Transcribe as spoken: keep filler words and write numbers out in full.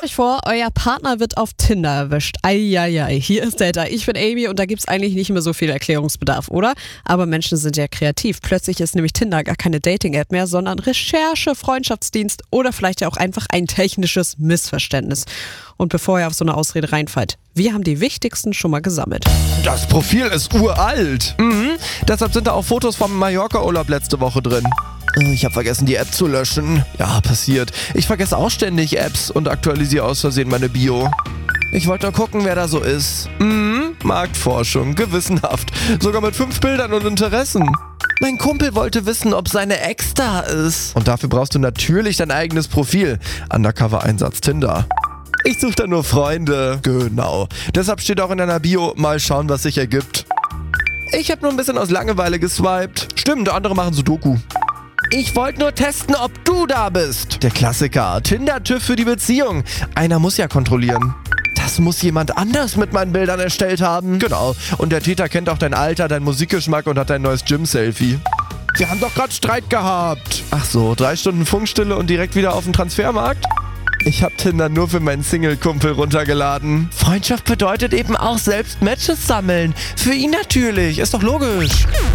euch vor, euer Partner wird auf Tinder erwischt. Eieiei, hier ist Data. Ich bin Amy und da gibt's eigentlich nicht mehr so viel Erklärungsbedarf, oder? Aber Menschen sind ja kreativ. Plötzlich ist nämlich Tinder gar keine Dating-App mehr, sondern Recherche, Freundschaftsdienst oder vielleicht ja auch einfach ein technisches Missverständnis. Und bevor ihr auf so eine Ausrede reinfallt, wir haben die wichtigsten schon mal gesammelt. Das Profil ist uralt. Mhm. Deshalb sind da auch Fotos vom Mallorca-Urlaub letzte Woche drin. Ich habe vergessen, die App zu löschen. Ja, passiert. Ich vergesse auch ständig Apps und aktualisiere aus Versehen meine Bio. Ich wollte nur gucken, wer da so ist. Mhm. Marktforschung, gewissenhaft. Sogar mit fünf Bildern und Interessen. Mein Kumpel wollte wissen, ob seine Ex da ist. Und dafür brauchst du natürlich dein eigenes Profil. Undercover-Einsatz Tinder. Ich suche da nur Freunde. Genau. Deshalb steht auch in deiner Bio, mal schauen, was sich ergibt. Ich habe nur ein bisschen aus Langeweile geswiped. Stimmt, andere machen Sudoku. Ich wollte nur testen, ob du da bist. Der Klassiker. Tinder-TÜV für die Beziehung. Einer muss ja kontrollieren. Das muss jemand anders mit meinen Bildern erstellt haben. Genau. Und der Täter kennt auch dein Alter, deinen Musikgeschmack und hat dein neues Gym-Selfie. Wir haben doch gerade Streit gehabt. Ach so, drei Stunden Funkstille und direkt wieder auf den Transfermarkt? Ich hab Tinder nur für meinen Single-Kumpel runtergeladen. Freundschaft bedeutet eben auch selbst Matches sammeln. Für ihn natürlich, ist doch logisch.